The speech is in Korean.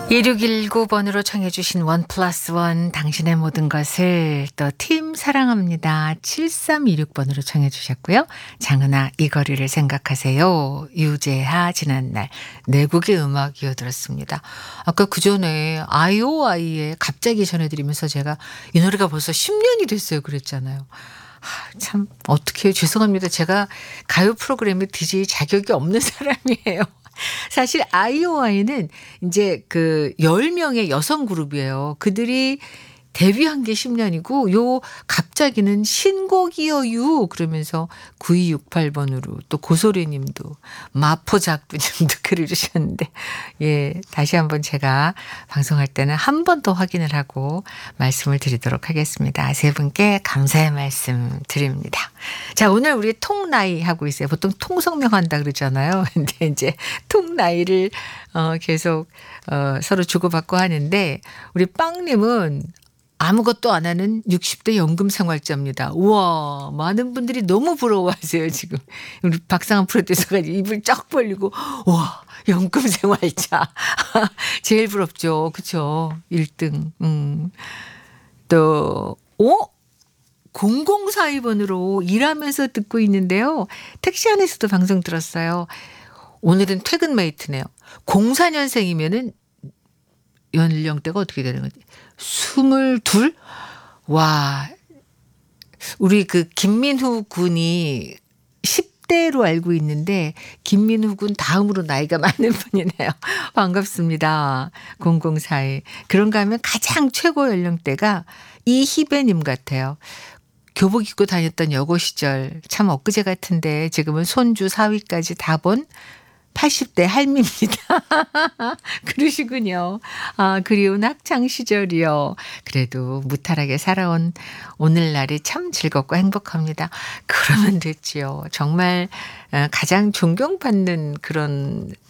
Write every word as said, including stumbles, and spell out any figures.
일육일구 번으로 청해 주신 원 플러스 원 당신의 모든 것을 또 팀 사랑합니다. 칠삼이육 번으로 청해 주셨고요. 장은아 이 거리를 생각하세요. 유재하 지난날 네 곡의 음악 이어들었습니다. 아까 그전에 아이오아이의 갑자기 전해드리면서 제가 이 노래가 벌써 십 년이 됐어요 그랬잖아요. 아, 참 어떡해요. 죄송합니다. 제가 가요 프로그램의 디제이 자격이 없는 사람이에요. 사실 아이오아이는 이제 그 열 명의 여성 그룹이에요. 그들이 데뷔한 게 십 년이고 요 갑자기는 신곡이여유 그러면서 구이육팔 번으로 또 고소리 님도 마포작두 님도 글을 주셨는데 예, 다시 한번 제가 방송할 때는 한 번 더 확인을 하고 말씀을 드리도록 하겠습니다. 세 분께 감사의 말씀 드립니다. 자, 오늘 우리 통나이 하고 있어요. 보통 통성명 한다 그러잖아요. 근데 이제 통나이를 어 계속 어 서로 주고받고 하는데 우리 빵님은 아무것도 안 하는 육십 대 연금 생활자입니다. 우와, 많은 분들이 너무 부러워하세요, 지금. 우리 박상한 프로듀서가 입을 쩍 벌리고, 우와, 연금 생활자. 제일 부럽죠. 그쵸? 일 등. 음. 또, 어? 공공사이 번으로 일하면서 듣고 있는데요. 택시 안에서도 방송 들었어요. 오늘은 퇴근 메이트네요. 공사 년생이면은 연령대가 어떻게 되는 거지? 스물둘? 와, 우리 그 김민후 군이 십 대로 알고 있는데 김민후 군 다음으로 나이가 많은 분이네요. 반갑습니다. 공공사이. 그런가 하면 가장 최고 연령대가 이희배님 같아요. 교복 입고 다녔던 여고 시절 참 엊그제 같은데 지금은 손주 사위까지 다 본 팔십 대 할미입니다. 그러시군요. 아, 그리운 학창 시절이요. 그래도 무탈하게 살아온 오늘날이 참 즐겁고 행복합니다. 그러면 됐지요. 정말 가장 존경받는 그런